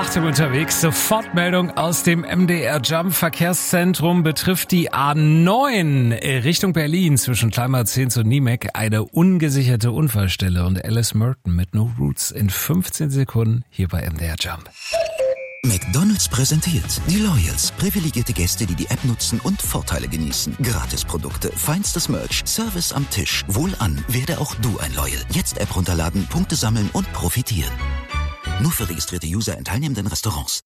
Achtung unterwegs, Sofortmeldung aus dem MDR Jump Verkehrszentrum betrifft die A9 Richtung Berlin zwischen Kleinmarzehns und Niemek. Eine ungesicherte Unfallstelle und Alice Merton mit No Roots in 15 Sekunden hier bei MDR Jump. McDonald's präsentiert die Loyals. Privilegierte Gäste, die die App nutzen und Vorteile genießen. Gratisprodukte, feinstes Merch, Service am Tisch. Wohlan, werde auch du ein Loyal. Jetzt App runterladen, Punkte sammeln und profitieren. Nur für registrierte User in teilnehmenden Restaurants.